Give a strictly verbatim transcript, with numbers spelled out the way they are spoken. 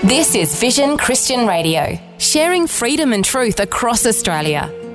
This is Vision Christian Radio, sharing freedom and truth across Australia.